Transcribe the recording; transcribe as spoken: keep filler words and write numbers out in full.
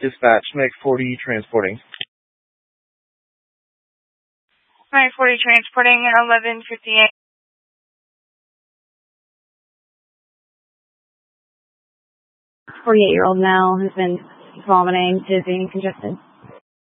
Dispatch, M C forty transporting. M C forty transporting at eleven fifty-eight. forty-eight-year-old male who's been vomiting, dizzy, and congested.